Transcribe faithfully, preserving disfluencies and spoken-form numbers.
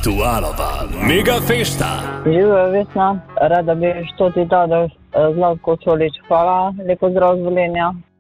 Aktualova Mega Festa. Živijo, Vesna, rada bi štoti tada Zlatko Čolić. Hvala, lepo zdrav z Velenja.